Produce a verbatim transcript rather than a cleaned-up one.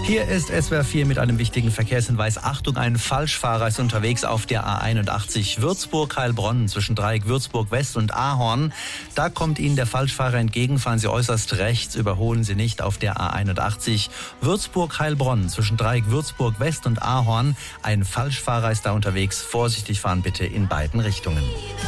Hier ist S W R vier mit einem wichtigen Verkehrshinweis. Achtung, ein Falschfahrer ist unterwegs auf der A einundachtzig Würzburg-Heilbronn zwischen Dreieck Würzburg West und Ahorn. Da kommt Ihnen der Falschfahrer entgegen. Fahren Sie äußerst rechts, überholen Sie nicht auf der A einundachtzig Würzburg-Heilbronn zwischen Dreieck Würzburg West und Ahorn. Ein Falschfahrer ist da unterwegs. Vorsichtig fahren bitte in beiden Richtungen.